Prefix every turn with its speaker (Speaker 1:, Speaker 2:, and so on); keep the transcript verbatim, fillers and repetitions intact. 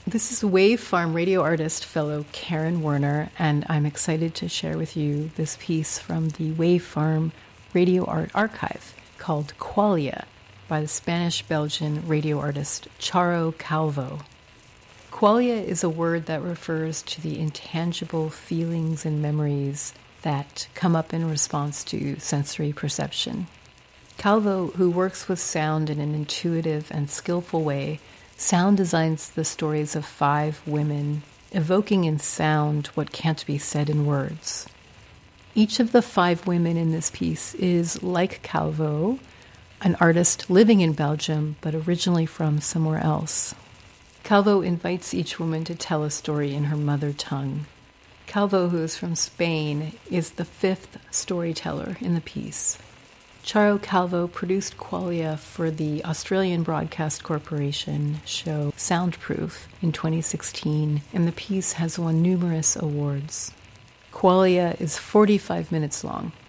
Speaker 1: This is Wave Farm radio artist fellow Karen Werner, and I'm excited to share with you this piece from the Wave Farm Radio Art Archive called Qualia by the Spanish-Belgian radio artist Charo Calvo. Qualia is a word that refers to the intangible feelings and memories that come up in response to sensory perception. Calvo, who works with sound in an intuitive and skillful way, sound designs the stories of five women, evoking in sound what can't be said in words. Each of the five women in this piece is, like Calvo, an artist living in Belgium, but originally from somewhere else. Calvo invites each woman to tell a story in her mother tongue. Calvo, who is from Spain, is the fifth storyteller in the piece. Charo Calvo produced Qualia for the Australian Broadcast Corporation show Soundproof in twenty sixteen, and the piece has won numerous awards. Qualia is forty-five minutes long.